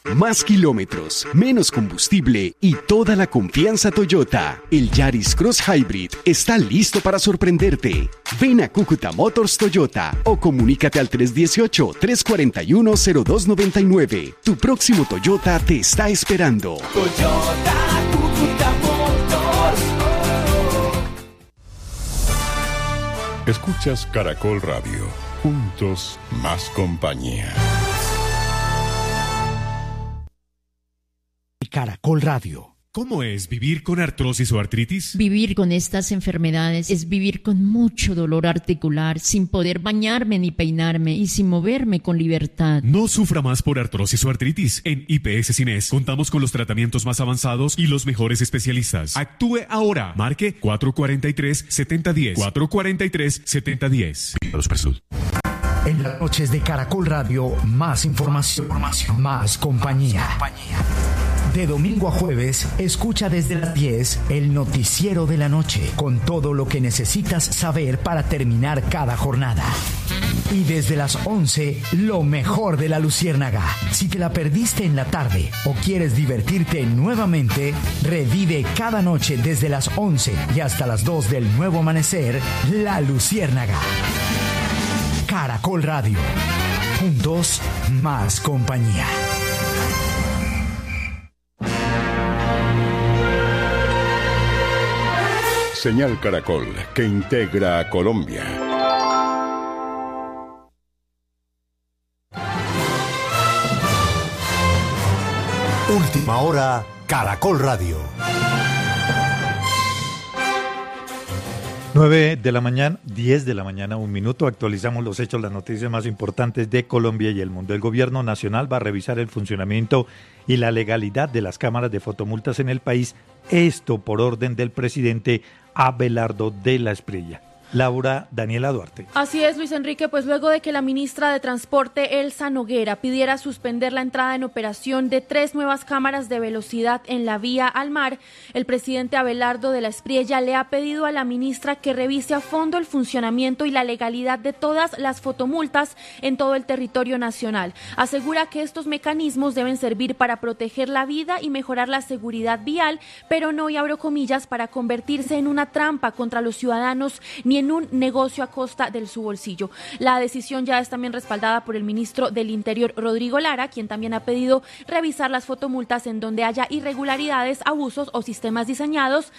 Más kilómetros, menos combustible y toda la confianza Toyota. El Yaris Cross Hybrid está listo para sorprenderte. Ven a Cúcuta Motors Toyota o comunícate al 318-341-0299. Tu próximo Toyota te está esperando. Toyota Cúcuta Motors. Escuchas Caracol Radio. Juntos, más compañía. Caracol Radio. ¿Cómo es vivir con artrosis o artritis? Vivir con estas enfermedades es vivir con mucho dolor articular, sin poder bañarme ni peinarme y sin moverme con libertad. No sufra más por artrosis o artritis. En IPS Cines contamos con los tratamientos más avanzados y los mejores especialistas. Actúe ahora. Marque 443-7010. 443-7010. En las noches de Caracol Radio, más información, más compañía. De domingo a jueves, escucha desde las 10 el noticiero de la noche, con todo lo que necesitas saber para terminar cada jornada. Y desde las 11, lo mejor de La Luciérnaga. Si te la perdiste en la tarde o quieres divertirte nuevamente, revive cada noche desde las 11 y hasta las 2 del nuevo amanecer, La Luciérnaga. Caracol Radio. Juntos, más compañía. Señal Caracol, que integra a Colombia. Última hora, Caracol Radio. 9 de la mañana, 10 de la mañana, 1 minuto. Actualizamos los hechos, las noticias más importantes de Colombia y el mundo. El gobierno nacional va a revisar el funcionamiento y la legalidad de las cámaras de fotomultas en el país. Esto por orden del presidente Abelardo de la Espriella. Laura Daniela Duarte. Así es, Luis Enrique, pues luego de que la ministra de Transporte, Elsa Noguera, pidiera suspender la entrada en operación de 3 nuevas cámaras de velocidad en la vía al mar, el presidente Abelardo de la Espriella le ha pedido a la ministra que revise a fondo el funcionamiento y la legalidad de todas las fotomultas en todo el territorio nacional. Asegura que estos mecanismos deben servir para proteger la vida y mejorar la seguridad vial, pero no, y abro comillas, para convertirse en una trampa contra los ciudadanos ni en un negocio a costa de su bolsillo. La decisión ya es también respaldada por el ministro del Interior, Rodrigo Lara, quien también ha pedido revisar las fotomultas en donde haya irregularidades, abusos o sistemas diseñados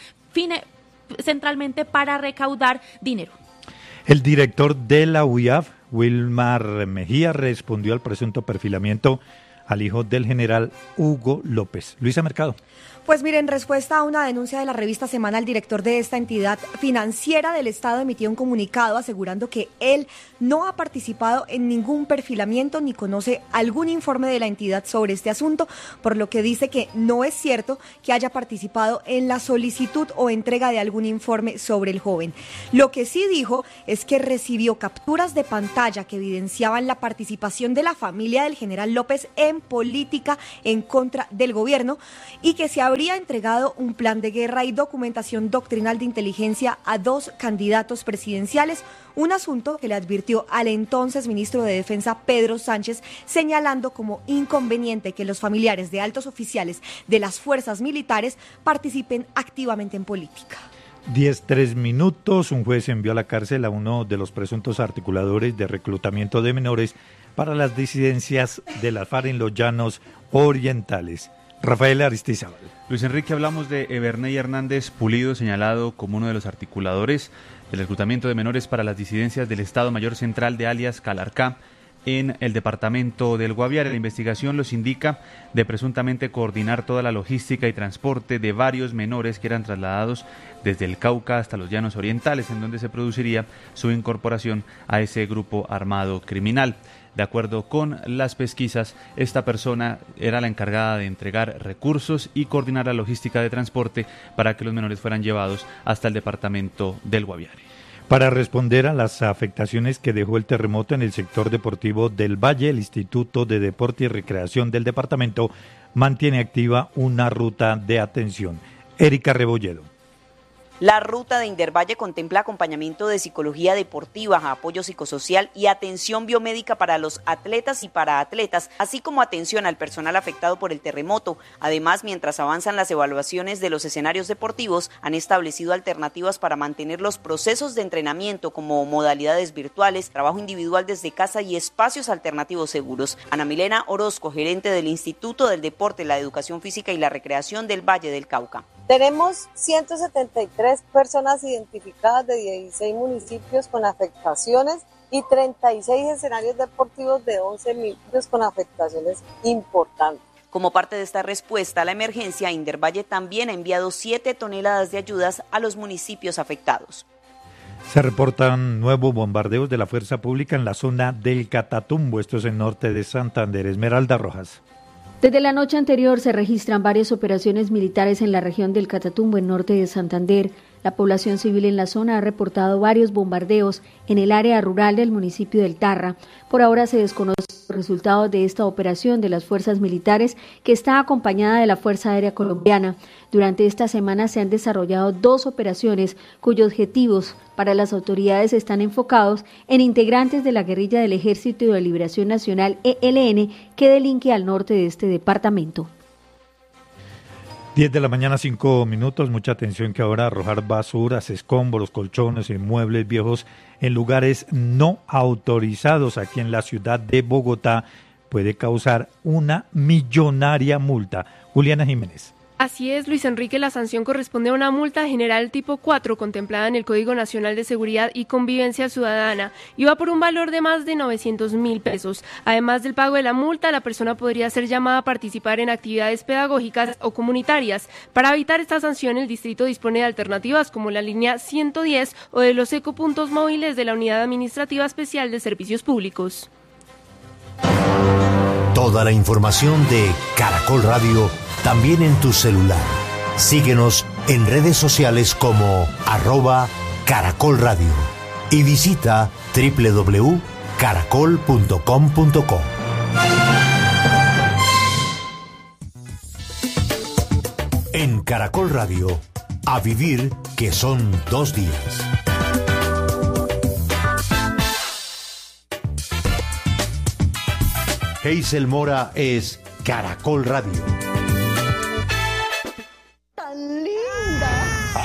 centralmente para recaudar dinero. El director de la UIAF, Wilmar Mejía, respondió al presunto perfilamiento al hijo del general Hugo López. Luisa Mercado. Pues mire, en respuesta a una denuncia de la revista Semana, el director de esta entidad financiera del Estado emitió un comunicado asegurando que él no ha participado en ningún perfilamiento ni conoce algún informe de la entidad sobre este asunto, por lo que dice que no es cierto que haya participado en la solicitud o entrega de algún informe sobre el joven. Lo que sí dijo es que recibió capturas de pantalla que evidenciaban la participación de la familia del general López en política en contra del gobierno y que se habría entregado un plan de guerra y documentación doctrinal de inteligencia a 2 candidatos presidenciales, un asunto que le advirtió al entonces ministro de Defensa Pedro Sánchez, señalando como inconveniente que los familiares de altos oficiales de las fuerzas militares participen activamente en política. 10:03 minutos. Un juez envió a la cárcel a uno de los presuntos articuladores de reclutamiento de menores para las disidencias de la FARC en los Llanos Orientales. Rafael Aristizábal. Luis Enrique, hablamos de Everney Hernández Pulido, señalado como uno de los articuladores del reclutamiento de menores para las disidencias del Estado Mayor Central de alias Calarcá en el departamento del Guaviare. La investigación los indica de presuntamente coordinar toda la logística y transporte de varios menores que eran trasladados desde el Cauca hasta los Llanos Orientales, en donde se produciría su incorporación a ese grupo armado criminal. De acuerdo con las pesquisas, esta persona era la encargada de entregar recursos y coordinar la logística de transporte para que los menores fueran llevados hasta el departamento del Guaviare. Para responder a las afectaciones que dejó el terremoto en el sector deportivo del Valle, el Instituto de Deporte y Recreación del departamento mantiene activa una ruta de atención. Erika Rebolledo. La ruta de Indervalle contempla acompañamiento de psicología deportiva, apoyo psicosocial y atención biomédica para los atletas y paraatletas, así como atención al personal afectado por el terremoto. Además, mientras avanzan las evaluaciones de los escenarios deportivos, han establecido alternativas para mantener los procesos de entrenamiento como modalidades virtuales, trabajo individual desde casa y espacios alternativos seguros. Ana Milena Orozco, gerente del Instituto del Deporte, la Educación Física y la Recreación del Valle del Cauca. Tenemos 173 personas identificadas de 16 municipios con afectaciones y 36 escenarios deportivos de 11 municipios con afectaciones importantes. Como parte de esta respuesta a la emergencia, Indervalle también ha enviado 7 toneladas de ayudas a los municipios afectados. Se reportan nuevos bombardeos de la fuerza pública en la zona del Catatumbo, esto es en norte de Santander. Esmeralda Rojas. Desde la noche anterior se registran varias operaciones militares en la región del Catatumbo, en norte de Santander. La población civil en la zona ha reportado varios bombardeos en el área rural del municipio del Tarra. Por ahora se desconocen los resultados de esta operación de las fuerzas militares, que está acompañada de la Fuerza Aérea Colombiana. Durante esta semana se han desarrollado 2 operaciones cuyos objetivos para las autoridades están enfocados en integrantes de la guerrilla del Ejército de Liberación Nacional ELN, que delinque al norte de este departamento. 10 de la mañana, 5 minutos. Mucha atención que ahora arrojar basuras, escombros, colchones y muebles viejos en lugares no autorizados aquí en la ciudad de Bogotá puede causar una millonaria multa. Juliana Jiménez. Así es, Luis Enrique, la sanción corresponde a una multa general tipo 4 contemplada en el Código Nacional de Seguridad y Convivencia Ciudadana y va por un valor de más de 900.000 pesos. Además del pago de la multa, la persona podría ser llamada a participar en actividades pedagógicas o comunitarias. Para evitar esta sanción, el distrito dispone de alternativas como la línea 110 o de los ecopuntos móviles de la Unidad Administrativa Especial de Servicios Públicos. Toda la información de Caracol Radio también en tu celular. Síguenos en redes sociales como @Caracol Radio y visita www.caracol.com.co. En Caracol Radio, a vivir que son 2 días. Hazel Mora es Caracol Radio. Tan linda.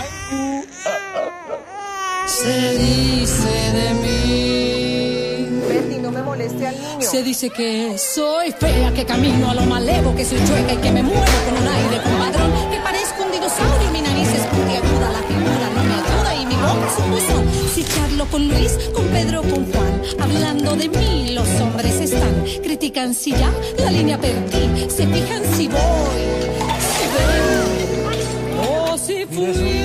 Se dice de mí. Betty, no me moleste al niño. Se dice que soy fea, que camino a lo malevo, que soy chueca y que me muevo con un aire compadrón, que parezco un dinosaurio, mi nariz es puntiaguda, la figura no me ayuda y mi boca es un buzón. Si charlo con Luis, con Pedro, con Juan, hablando de mí los hombres están. Critican si ya la línea perdí, se fijan si voy, si ven o si fui.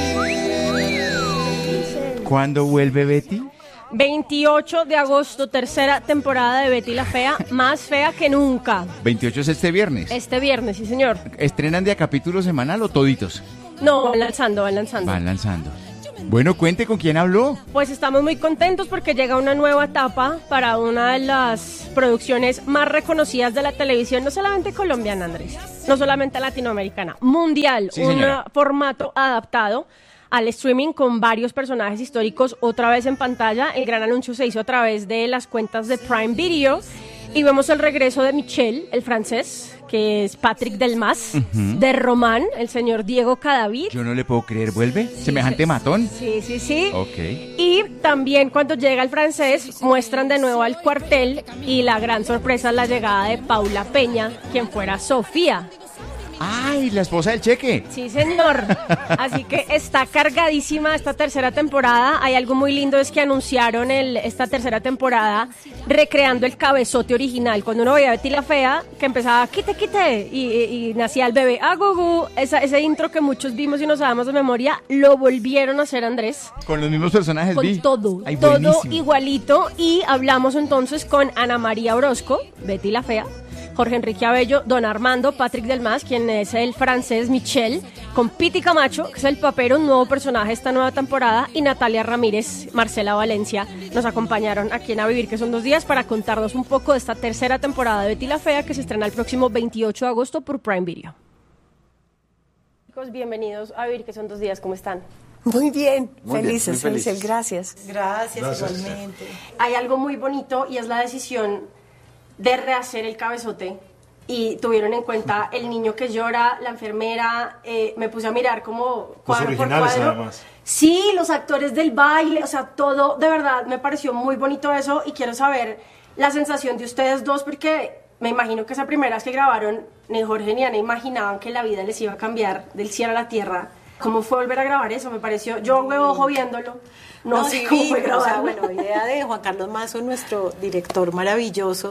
¿Cuándo vuelve Betty? 28 de agosto, tercera temporada de Betty la Fea, más fea que nunca. 28 es este viernes. Este viernes, sí señor. ¿Estrenan de a capítulo semanal o toditos? No, van lanzando. Van lanzando. Bueno, cuente con quién habló. Pues estamos muy contentos porque llega una nueva etapa para una de las producciones más reconocidas de la televisión, no solamente colombiana, Andrés, no solamente latinoamericana, mundial, sí, un formato adaptado al streaming con varios personajes históricos otra vez en pantalla. El gran anuncio se hizo a través de las cuentas de Prime Video y vemos el regreso de Michel, el francés, que es Patrick Delmas, de Román, el señor Diego Cadavid. Yo no le puedo creer, ¿vuelve? ¿Semejante matón? Sí. Ok. Y también cuando llega el francés, muestran de nuevo al cuartel y la gran sorpresa es la llegada de Paula Peña, quien fuera Sofía. ¡Ay, la esposa del Cheque! Sí, señor. Así que está cargadísima esta tercera temporada. Hay algo muy lindo, es que anunciaron esta tercera temporada recreando el cabezote original. Cuando uno veía a Betty la Fea, que empezaba, quite, y nacía el bebé, gugu. Ese intro que muchos vimos y nos sabemos de memoria, lo volvieron a hacer, Andrés. Con los mismos personajes, Con todo, Ay, todo buenísimo. Igualito. Y hablamos entonces con Ana María Orozco, Betty la Fea, Jorge Enrique Abello, Don Armando, Patrick Delmas, quien es el francés Michel, con Piti Camacho, que es el papero, un nuevo personaje esta nueva temporada, y Natalia Ramírez, Marcela Valencia, nos acompañaron aquí en A Vivir, que son 2 días, para contarnos un poco de esta tercera temporada de Betty la Fea, que se estrena el próximo 28 de agosto por Prime Video. Chicos, bienvenidos a Vivir, que son 2 días, ¿cómo están? Muy bien, Muy felices, bien, muy felices. gracias. Gracias, igualmente. Hay algo muy bonito y es la decisión de rehacer el cabezote. Y tuvieron en cuenta el niño que llora, la enfermera, me puse a mirar como cuadro por cuadro. Además. Sí, los actores del baile, o sea, todo, de verdad, me pareció muy bonito eso y quiero saber la sensación de ustedes dos porque me imagino que esa primera vez que grabaron, ni Jorge ni Ana imaginaban que la vida les iba a cambiar del cielo a la tierra. ¿Cómo fue volver a grabar eso? Me pareció, yo huevo ojo viéndolo, no sé cómo fue grabar. O sea, bueno, idea de Juan Carlos Mazo, nuestro director maravilloso,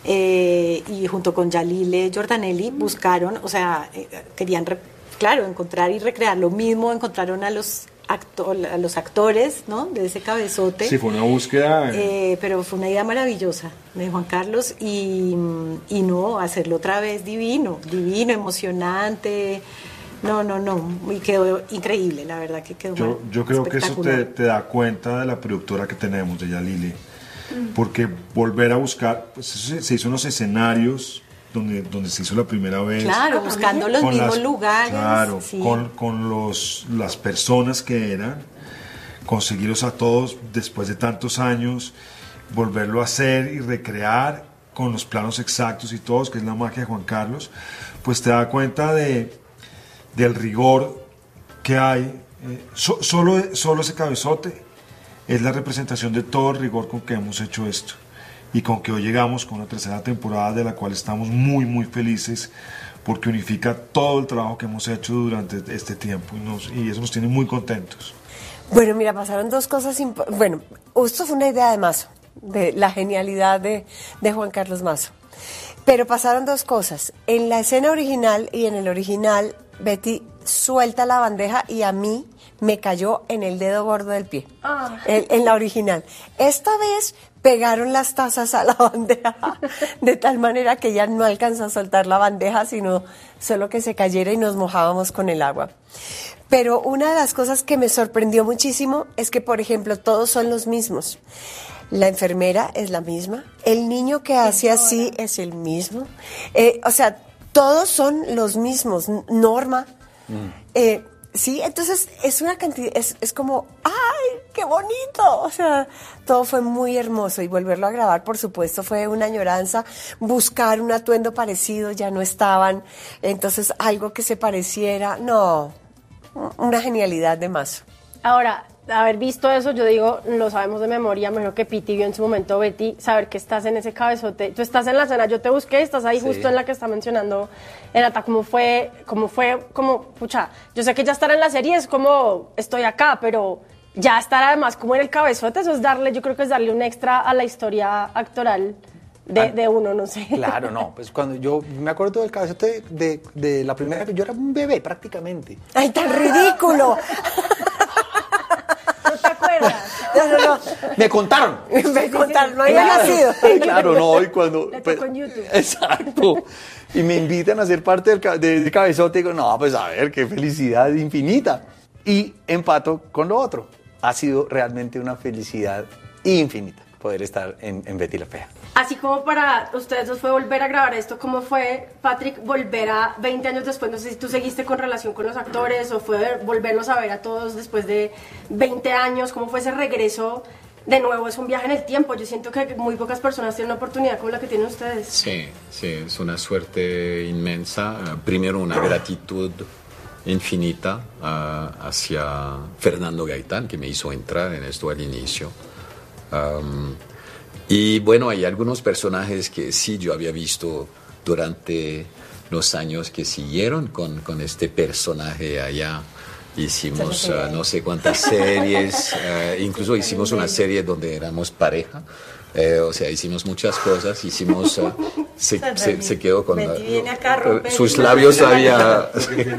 y junto con Yalile Giordanelli buscaron, o sea, querían, claro, encontrar y recrear lo mismo, encontraron a los actores, ¿no? De ese cabezote. Sí, fue una búsqueda. Pero fue una idea maravillosa de Juan Carlos y no, hacerlo otra vez divino, emocionante. No, y quedó increíble, la verdad que quedó Yo creo que eso te da cuenta de la productora que tenemos, de Yalile, porque volver a buscar, pues se hizo unos escenarios donde se hizo la primera vez. Claro, buscando los mismos lugares. Claro, sí. con las personas que eran, conseguirlos a todos después de tantos años, volverlo a hacer y recrear con los planos exactos y todos, que es la magia de Juan Carlos, pues te da cuenta del rigor que hay. Solo ese cabezote es la representación de todo el rigor con que hemos hecho esto y con que hoy llegamos con una tercera temporada de la cual estamos muy muy felices porque unifica todo el trabajo que hemos hecho durante este tiempo y eso nos tiene muy contentos. Bueno, mira, pasaron dos cosas. Bueno, esto fue una idea de Mazo, de la genialidad de Juan Carlos Mazo. Pero pasaron dos cosas. En la escena original y en el original, Betty suelta la bandeja y a mí me cayó en el dedo gordo del pie. En la original. Esta vez pegaron las tazas a la bandeja de tal manera que ya no alcanzó a soltar la bandeja, sino solo que se cayera y nos mojábamos con el agua. Pero una de las cosas que me sorprendió muchísimo es que, por ejemplo, todos son los mismos. La enfermera es la misma, el niño que hace así es el mismo, o sea, todos son los mismos, Norma, sí, entonces es una cantidad, es como, ¡ay, qué bonito! O sea, todo fue muy hermoso y volverlo a grabar, por supuesto, fue una añoranza, buscar un atuendo parecido, ya no estaban, entonces algo que se pareciera, no, una genialidad de Mazo. Ahora, haber visto eso, yo digo, lo sabemos de memoria, mejor que Piti vio en su momento, Betty, saber que estás en ese cabezote, tú estás en la escena, yo te busqué, estás ahí justo en la que está mencionando Renata, ¿cómo fue, pucha, yo sé que ya estar en la serie es como, estoy acá, pero ya estar además como en el cabezote, eso es darle, yo creo que es darle un extra a la historia actoral de uno, no sé. Claro, no, pues cuando yo me acuerdo del cabezote de la primera vez, yo era un bebé prácticamente. ¡Ay, tan ridículo! No. Me contaron, no había nacido. Claro, no, y cuando... Le tocó en YouTube. Exacto. Y me invitan a ser parte del cabezote y digo, no, pues a ver, qué felicidad infinita. Y empato con lo otro. Ha sido realmente una felicidad infinita poder estar en Betty la Fea. Así como para ustedes dos fue volver a grabar esto, ¿cómo fue, Patrick, volver a 20 años después? No sé si tú seguiste con relación con los actores o fue volverlos a ver a todos después de 20 años. ¿Cómo fue ese regreso? De nuevo, es un viaje en el tiempo. Yo siento que muy pocas personas tienen una oportunidad como la que tienen ustedes. Sí, es una suerte inmensa. Primero, una gratitud infinita hacia Fernando Gaitán, que me hizo entrar en esto al inicio. Y bueno, hay algunos personajes que sí yo había visto durante los años que siguieron con este personaje allá. Hicimos no sé cuántas series, incluso hicimos una serie donde éramos pareja. O sea, hicimos muchas cosas, se quedó con sus labios todavía.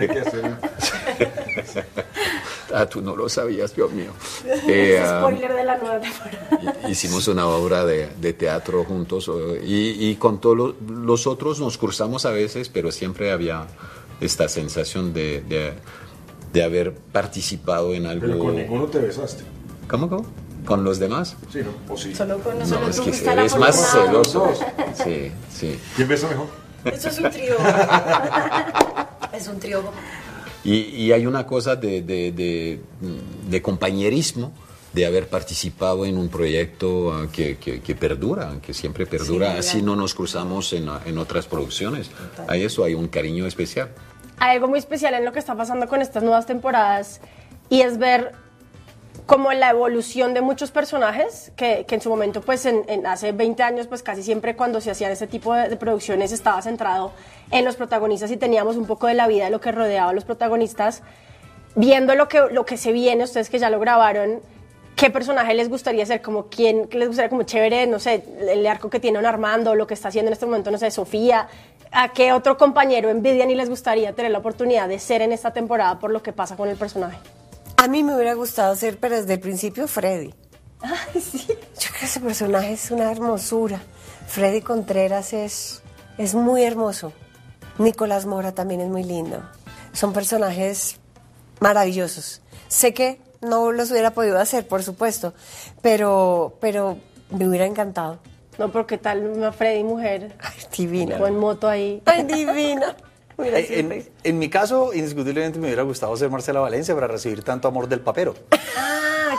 Tú no lo sabías, Dios mío. Spoiler de la nueva temporada. Hicimos una obra de teatro juntos y con todos los otros nos cruzamos a veces, pero siempre había esta sensación de haber participado en algo. Pero con ninguno te besaste. ¿Cómo? ¿Con los demás? Sí, ¿no? ¿O sí? Solo con nosotros. No, es que eres más celoso. Sí. ¿Quién besa mejor? Eso es un trío. Es un trío Y hay una cosa de compañerismo, de haber participado en un proyecto que perdura, que siempre perdura, así no nos cruzamos en otras producciones. A eso hay un cariño especial. Hay algo muy especial en lo que está pasando con estas nuevas temporadas y es ver como la evolución de muchos personajes que en su momento, pues hace 20 años, pues casi siempre cuando se hacían ese tipo de producciones estaba centrado en los protagonistas y teníamos un poco de la vida de lo que rodeaba a los protagonistas. Viendo lo que se viene, ustedes que ya lo grabaron, ¿qué personaje les gustaría ser? Como quién les gustaría como chévere, no sé, el arco que tiene un Armando, lo que está haciendo en este momento, no sé, Sofía. ¿A qué otro compañero envidian y les gustaría tener la oportunidad de ser en esta temporada por lo que pasa con el personaje? A mí me hubiera gustado ser, pero desde el principio, Freddy. Ay, sí. Yo creo que ese personaje es una hermosura. Freddy Contreras es muy hermoso. Nicolás Mora también es muy lindo. Son personajes maravillosos. Sé que no los hubiera podido hacer, por supuesto, pero me hubiera encantado. No, pero ¿qué tal una Freddy mujer? Ay, divina. O en moto ahí. Ay, divina. En mi caso, indiscutiblemente me hubiera gustado ser Marcela Valencia para recibir tanto amor del papero. Ah,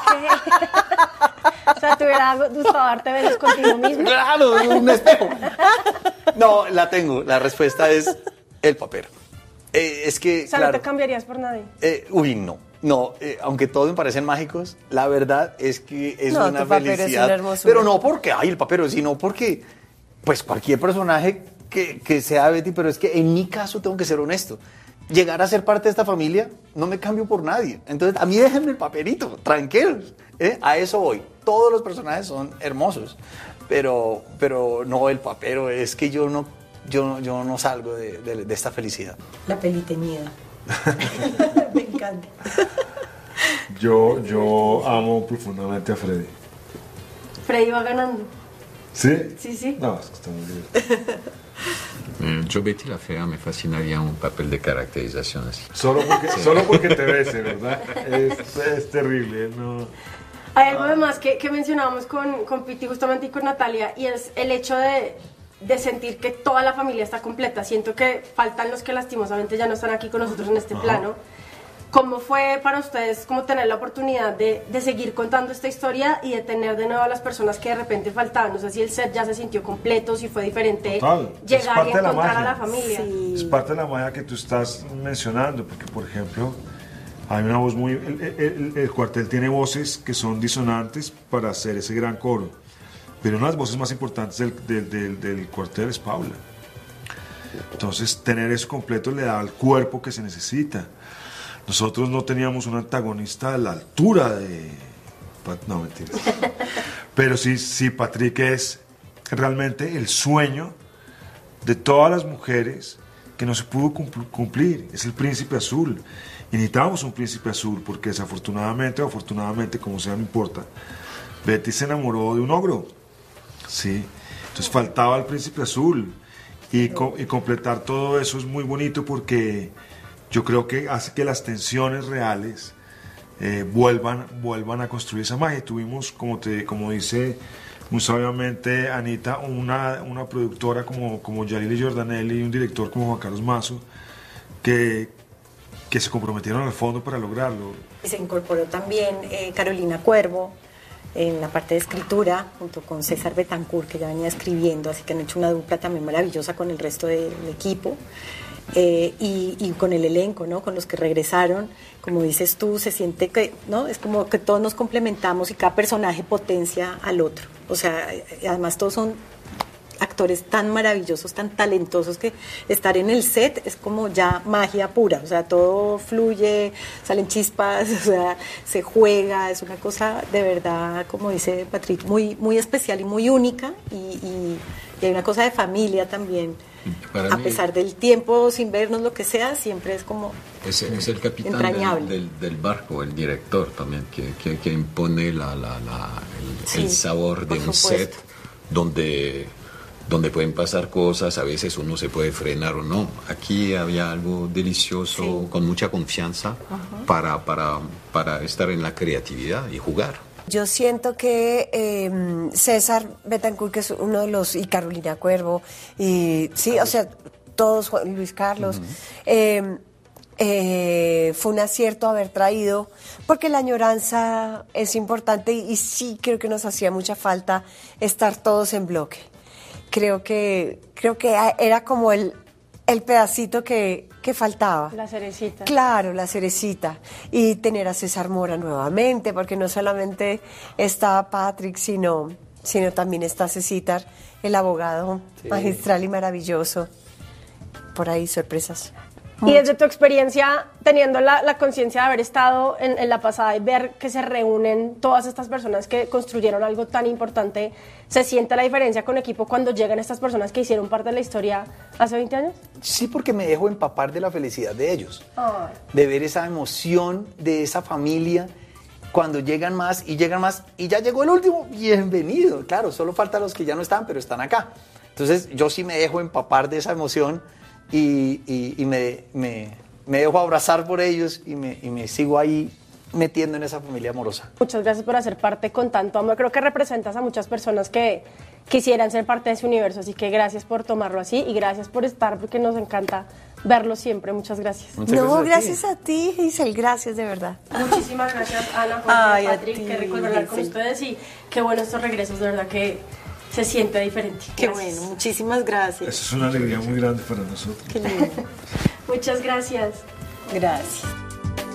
¿qué? O sea, ¿te hubiera gustado darte besos contigo mismo? Claro, un espejo. No, la tengo. La respuesta es el papero. Es que, o sea, claro, ¿no te cambiarías por nadie? No, aunque todos me parecen mágicos, la verdad es que es no, una tu papero felicidad. Es una hermosura. Pero no porque, el papero, sino porque, pues cualquier personaje que sea Betty, pero es que en mi caso tengo que ser honesto. Llegar a ser parte de esta familia, no me cambio por nadie. Entonces, a mí déjenme el paperito, tranquilos. A eso voy. Todos los personajes son hermosos, pero no el papero. Es que yo no salgo de esta felicidad. La peliteñida. Me encanta. Yo amo profundamente a Freddy. Freddy va ganando. ¿Sí? Sí. No, es que está muy divertido. Yo, Betty la Fea, me fascinaría un papel de caracterización así. Solo porque te bese, ¿verdad? Es terrible, ¿no? Hay algo además que mencionábamos con Piti justamente y con Natalia, y es el hecho de sentir que toda la familia está completa. Siento que faltan los que lastimosamente ya no están aquí con nosotros en este plano. ¿Cómo fue para ustedes como tener la oportunidad de seguir contando esta historia y de tener de nuevo a las personas que de repente faltaban? No sé si el set ya se sintió completo, si fue diferente. Total. Llegar y encontrar a la familia. Sí. Es parte de la magia que tú estás mencionando, porque por ejemplo, hay una voz muy... El cuartel tiene voces que son disonantes para hacer ese gran coro, pero una de las voces más importantes del cuartel es Paula. Entonces, tener eso completo le da el cuerpo que se necesita. Nosotros no teníamos un antagonista a la altura de... No, mentiras. Pero sí, Patrick es realmente el sueño de todas las mujeres que no se pudo cumplir. Es el príncipe azul. Y necesitábamos un príncipe azul porque desafortunadamente o afortunadamente, como sea, no importa, Betty se enamoró de un ogro. Sí. Entonces faltaba el príncipe azul. Y completar todo eso es muy bonito porque... yo creo que hace que las tensiones reales vuelvan a construir esa magia. Tuvimos, como dice muy sabiamente Anita, una productora como Yalile Giordanelli y un director como Juan Carlos Mazo que se comprometieron al fondo para lograrlo. Y se incorporó también Carolina Cuervo en la parte de escritura, junto con César Betancourt, que ya venía escribiendo, así que han hecho una dupla también maravillosa con el resto del equipo. Y con el elenco, ¿no? Con los que regresaron, como dices tú, se siente que, ¿no? Es como que todos nos complementamos y cada personaje potencia al otro. O sea, además todos son actores tan maravillosos, tan talentosos, que estar en el set es como ya magia pura. O sea, todo fluye, salen chispas, o sea, se juega, es una cosa de verdad, como dice Patrick, muy, muy especial y muy única, y hay una cosa de familia también. Para a mí, pesar del tiempo, sin vernos, lo que sea, siempre es como es el capitán del barco, el director también, que impone el sabor de un set donde pueden pasar cosas, a veces uno se puede frenar o no. Aquí había algo delicioso, con mucha confianza para estar en la creatividad y jugar. Yo siento que César Betancourt, que es uno de los, y Carolina Cuervo, y sí, o sea, todos, Luis Carlos, Fue un acierto haber traído, porque la añoranza es importante y sí creo que nos hacía mucha falta estar todos en bloque. Creo que era como el pedacito que faltaba. La cerecita. Claro, la cerecita. Y tener a César Mora nuevamente, porque no solamente está Patrick, sino también está Cecitar, el abogado magistral y maravilloso. Por ahí sorpresas. Y desde tu experiencia, teniendo la conciencia de haber estado en la pasada y ver que se reúnen todas estas personas que construyeron algo tan importante, ¿se siente la diferencia con equipo cuando llegan estas personas que hicieron parte de la historia hace 20 años? Sí, porque me dejo empapar de la felicidad de ellos, de ver esa emoción de esa familia cuando llegan más y ya llegó el último, bienvenido. Claro, solo faltan los que ya no están, pero están acá. Entonces yo sí me dejo empapar de esa emoción y me dejo abrazar por ellos y me sigo ahí metiendo en esa familia amorosa. Muchas gracias por hacer parte con tanto amor. Creo que representas a muchas personas que quisieran ser parte de ese universo, así que gracias por tomarlo así y gracias por estar, porque nos encanta verlo siempre. Muchas gracias. Gracias a ti, Giselle, gracias de verdad. Muchísimas gracias, Ana, Jorge, Patrick, qué rico hablar con ustedes y qué bueno estos regresos, de verdad que se siente diferente. Qué bueno, muchísimas gracias. Eso es una alegría muy grande para nosotros. Qué lindo. Muchas gracias. Gracias.